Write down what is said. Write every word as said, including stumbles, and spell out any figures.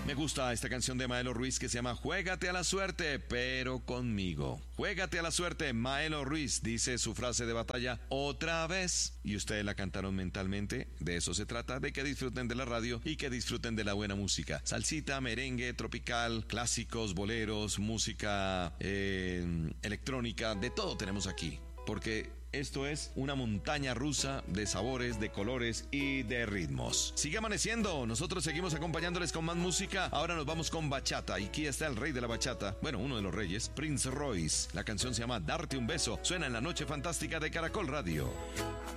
Me gusta esta canción de Maelo Ruiz que se llama Juégate a la suerte, pero conmigo. Juégate a la suerte, Maelo Ruiz, dice su frase de batalla otra vez. Y ustedes la cantaron mentalmente. De eso se trata, de que disfruten de la radio y que disfruten de la buena música. Salsita, merengue, tropical, clásicos, boleros, música eh, electrónica, de todo tenemos aquí. Porque esto es una montaña rusa de sabores, de colores y de ritmos. Sigue amaneciendo, nosotros seguimos acompañándoles con más música. Ahora nos vamos con bachata y aquí está el rey de la bachata, bueno, uno de los reyes, Prince Royce. La canción se llama Darte un beso, suena en la noche fantástica de Caracol Radio.